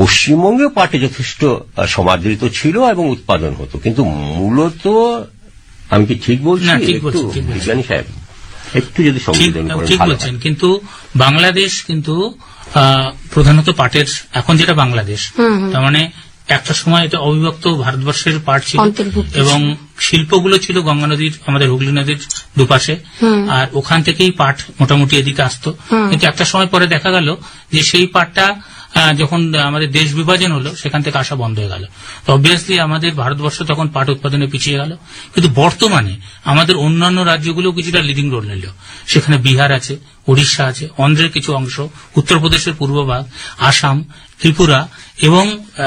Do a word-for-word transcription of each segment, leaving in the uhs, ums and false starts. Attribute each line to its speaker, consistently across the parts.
Speaker 1: পশ্চিমবঙ্গে পাটে যথেষ্ট সমাদৃত ছিল এবং উৎপাদন হতো, কিন্তু মূলত আমি কি ঠিক বলছি? বিজ্ঞানী সাহেব একটু যদি সংশোধন করেন।
Speaker 2: ঠিক বলছেন, কিন্তু বাংলাদেশ কিন্তু প্রধানত পাটের, এখন যেটা বাংলাদেশ, তার মানে একটা সময় এটা অবিভক্ত ভারতবর্ষের পাট ছিল এবং শিল্পগুলো ছিল গঙ্গা নদীর, আমাদের হুগলি নদীর দুপাশে, আর ওখান থেকেই পাট মোটামুটি এদিকে আসতো। কিন্তু একটা সময় পরে দেখা গেল যে সেই পাটটা যখন আমাদের দেশ বিভাজন হলো সেখান থেকে আসা বন্ধ হয়ে গেল। তো অবভিয়াসলি আমাদের ভারতবর্ষ তখন পাট উৎপাদনে পিছিয়ে গেল। কিন্তু বর্তমানে আমাদের অন্যান্য রাজ্যগুলো কিছুটা লিডিং রোল নিল। সেখানে বিহার আছে, ওড়িশা আছে, অন্ধ্রের কিছু অংশ, উত্তরপ্রদেশের পূর্বভাগ, আসাম, ত্রিপুরা এবং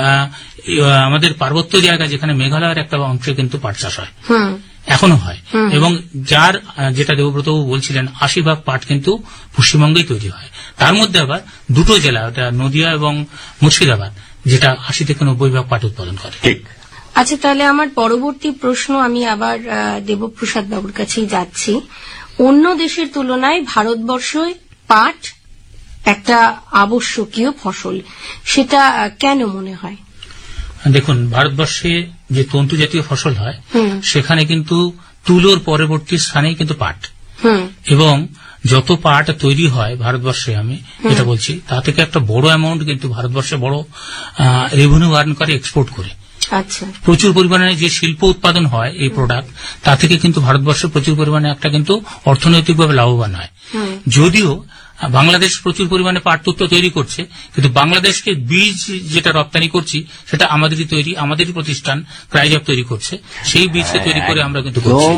Speaker 2: আমাদের পার্বত্য জায়গা যেখানে মেঘালয়ের একটা অংশে কিন্তু পাট চাষ হয়, এখনো হয়। এবং যার যেটা দেবব্রতবাবু বলছিলেন, আশি ভাগ পাট কিন্তু পশ্চিমবঙ্গেই তৈরি হয়। তার মধ্যে আবার দুটো জেলা, ওটা নদিয়া এবং মুর্শিদাবাদ, যেটা আশি থেকে নব্বই ভাগ পাট উৎপাদন করে।
Speaker 3: আচ্ছা, তাহলে আমার পরবর্তী প্রশ্ন আমি আবার দেবপ্রসাদ বাবুর কাছেই যাচ্ছি। অন্য দেশের তুলনায় ভারতবর্ষে পাট একটা আবশ্যকীয় ফসল, সেটা কেন মনে হয়?
Speaker 2: দেখুন, ভারতবর্ষে যে তন্তু জাতীয় ফসল হয় সেখানে কিন্তু তুলোর পরবর্তী স্থানেই কিন্তু পাট, এবং যত পাট তৈরি হয় ভারতবর্ষে, আমি যেটা বলছি, তা থেকে একটা বড় অ্যামাউন্ট কিন্তু ভারতবর্ষে বড় রেভিনিউ আর্ন করে, এক্সপোর্ট করে।
Speaker 3: আচ্ছা,
Speaker 2: প্রচুর পরিমাণে যে শিল্প উৎপাদন হয় এই প্রোডাক্ট, তা থেকে কিন্তু ভারতবর্ষ প্রচুর পরিমাণে একটা কিন্তু অর্থনৈতিকভাবে লাভবান হয়। যদিও বাংলাদেশ প্রচুর পরিমাণে পাট তৈরি করছে, কিন্তু বাংলাদেশকে বীজ যেটা রপ্তানি করছি সেটা আমাদেরই তৈরি, আমাদেরই প্রতিষ্ঠান ক্রাইজব তৈরি করছে, সেই বীজকে তৈরি করে আমরা কিন্তু করছি।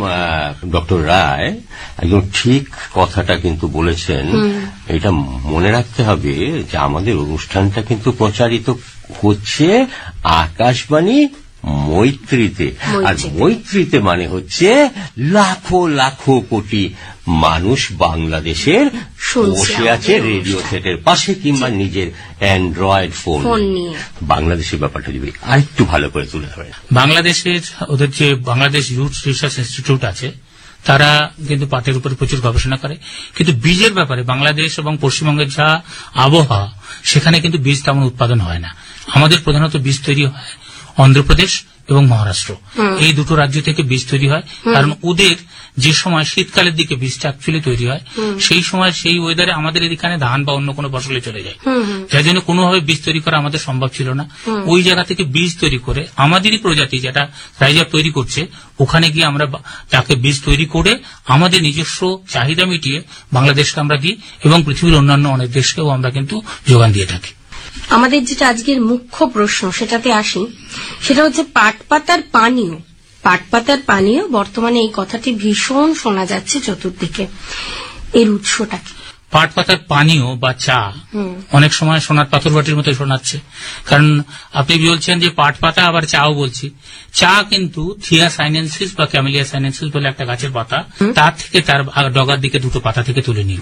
Speaker 1: ডক্টর রায় একদম ঠিক কথাটা কিন্তু বলেছেন। এটা মনে রাখতে হবে যে আমাদের অনুষ্ঠানটা কিন্তু প্রচারিত হচ্ছে আকাশবাণী মৈত্রীতে, আর মৈত্রীতে মানে হচ্ছে লাখো লাখো কোটি মানুষ বাংলাদেশের বসে আছে রেডিও সেটের পাশে কিংবা নিজের অ্যান্ড্রয়েড ফোন নিয়ে। বাংলাদেশের ব্যাপারটা যদি আরেকটু ভালো করে তুলে ধরেন।
Speaker 2: বাংলাদেশের ওদের যে বাংলাদেশ ইউথ রিসার্চ ইনস্টিটিউট আছে, তারা কিন্তু পাটের উপরে প্রচুর গবেষণা করে, কিন্তু বীজের ব্যাপারে বাংলাদেশ এবং পশ্চিমবঙ্গের যা আবহাওয়া, সেখানে কিন্তু বীজ তেমন উৎপাদন হয় না। আমাদের প্রধানত বীজ তৈরি হয় অন্ধ্রপ্রদেশ এবং মহারাষ্ট্র, এই দুটো রাজ্য থেকে বীজ তৈরি হয়। কারণ ওদের যে সময় শীতকালের দিকে বীজটা অ্যাকচুয়ালি তৈরি হয়, সেই সময় সেই ওয়েদারে আমাদের এখানে ধান বা অন্য কোনো ফসলে চলে যায়, যার জন্য কোনোভাবে বীজ তৈরি করা আমাদের সম্ভব ছিল না। ওই জায়গা থেকে বীজ তৈরি করে আমাদেরই প্রজাতি যেটা রাইজাব তৈরি করছে, ওখানে গিয়ে আমরা তাকে বীজ তৈরি করে আমাদের নিজস্ব চাহিদা মিটিয়ে বাংলাদেশকে আমরা দিই এবং পৃথিবীর অন্যান্য অনেক দেশকেও আমরা কিন্তু যোগান দিয়ে থাকি।
Speaker 3: আমাদের যেটা আজকের মুখ্য প্রশ্ন, সেটাতে আসি। সেটা হচ্ছে পাট পাতার পানীয়। পাট পাতার পানীয়, বর্তমানে এই কথাটি ভীষণ শোনা যাচ্ছে চতুর্দিকে, এর উৎসটা কি?
Speaker 2: পাট পাতার পানীয় বা চা অনেক সময় সোনার পাথর বাটির মতো শোনাচ্ছে, কারণ আপনি বলছেন যে পাট পাতা, আবার চাও বলছি। চা কিন্তু থিয়া সাইনেন্সিস বা ক্যামেলিয়া সাইনেন্সিস বলে একটা গাছের পাতা, তার থেকে তার ডগার দিকে দুটো পাতা থেকে তুলে নিয়ে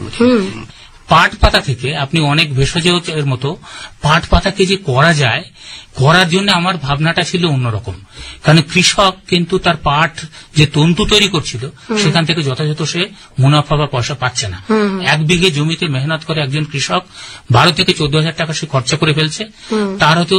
Speaker 2: পাট পাতা থেকে আপনি অনেক ভেষজের মতো পাট পাতাকে যে করা যায়, করার জন্য আমার ভাবনাটা ছিল অন্যরকম। কারণ কৃষক কিন্তু তার পাট যে তন্তু তৈরি করছিল, সেখান থেকে যথাযথ সে মুনাফা বা পয়সা পাচ্ছে না। এক বিঘে জমিতে মেহনত করে একজন কৃষক বারো থেকে চোদ্দ হাজার টাকা সে খরচা করে ফেলছে, তার হয়তো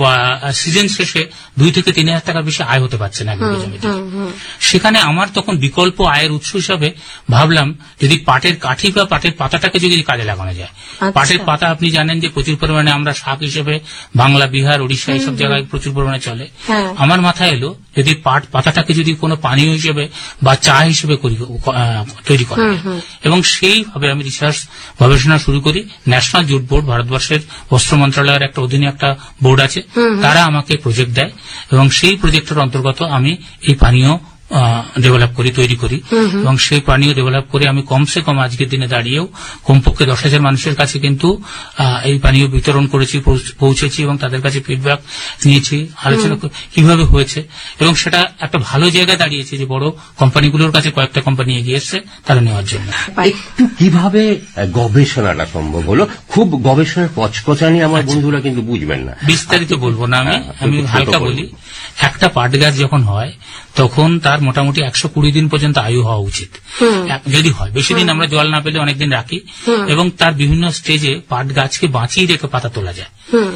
Speaker 2: সিজন শেষে দুই থেকে তিন হাজার টাকার বেশি আয় হতে পারছে না এক বিঘে জমিতে। সেখানে আমার তখন বিকল্প আয়ের উৎস হিসাবে ভাবলাম, যদি পাটের কাঠি বা পাটের পাতাটাকে যদি কাজে লাগানো যায়। পাটের পাতা আপনি জানেন যে প্রচুর পরিমাণে আমরা শাক হিসেবে বাংলা, বিহার, ওড়িশা এইসব জায়গায় প্রচুর পরিমাণে চলে। আমার মাথায় এলো, যদি পাট পাতাটাকে যদি কোনো পানীয় হিসেবে বা চা হিসেবে তৈরি করা যায়, এবং সেইভাবে আমি রিসার্চ গবেষণা শুরু করি। ন্যাশনাল জুট বোর্ড, ভারতবর্ষের বস্ত্র মন্ত্রণালয়ের একটা অধীনে একটা বোর্ড আছে, তারা আমাকে প্রজেক্ট দেয় এবং সেই প্রজেক্টের অন্তর্গত আমি এই পানীয় ডেভেলপ করি, তৈরি করি, এবং সেই পানীয় ডেভেলপ করে আমি কমসে কম আজকের দিনে দাঁড়িয়েও কমপক্ষে দশ হাজার মানুষের কাছে কিন্তু এই পানীয় বিতরণ করেছি, পৌঁছেছি এবং তাদের কাছে ফিডব্যাক নিয়েছি, আলোচনা কিভাবে হয়েছে, এবং সেটা একটা ভালো জায়গায় দাঁড়িয়েছে যে বড় কোম্পানিগুলোর কাছে কয়েকটা কোম্পানি এগিয়ে এসছে তারা নেওয়ার জন্য।
Speaker 1: একটু কিভাবে গবেষণাটা সম্ভব হলো? খুব গবেষণার কচকচানি আমার বন্ধুরা কিন্তু বুঝবেন না,
Speaker 2: বিস্তারিত বলবো না আমি, আমি হালকা বলি। একটা পাট গাছ যখন হয় তখন তার মোটামুটি একশো কুড়ি দিন পর্যন্ত আয়ু হওয়া উচিত, যদি হয়। বেশি দিন আমরা জল না পেলে অনেকদিন রাখি, এবং তার বিভিন্ন স্টেজে পাট গাছকে বাঁচিয়ে রেখে পাতা তোলা যায়।